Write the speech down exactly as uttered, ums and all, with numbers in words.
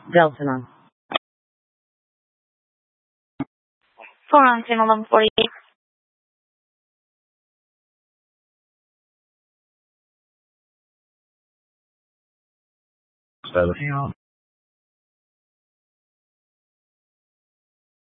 Delta nine. four on team eleven forty-eight. Seven.